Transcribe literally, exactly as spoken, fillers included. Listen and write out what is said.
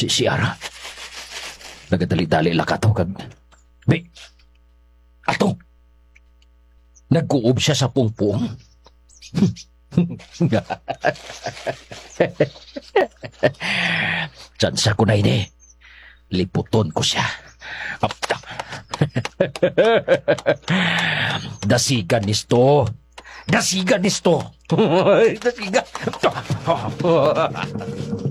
Si si Ara. Nagadali-dali lakataw kag... Be, ato! Nagkuob siya sa pungpung. Tsansa ko na ini. Liputon ko siya. Dasigan nisto. Dasigan nisto. Dasigan.